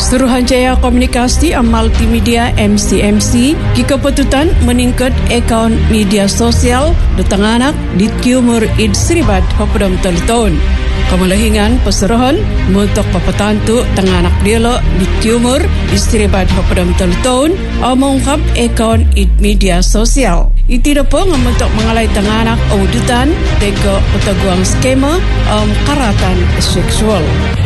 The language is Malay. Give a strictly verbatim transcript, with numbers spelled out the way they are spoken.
Suruhanjaya Komunikasi Multimedia M C M C kikepututan meningkat akaun media sosial di Tenganak di Timur Id Seribat Hopdom Telton. Kemalahingan pesuruhan untuk pepetantu Tenganak Dialog di Timur di Seribat Hopdom Telton mengungkap akaun id media sosial. Itu pun untuk mengalai Tenganak auditan tega peteguang skema um, karatan seksual.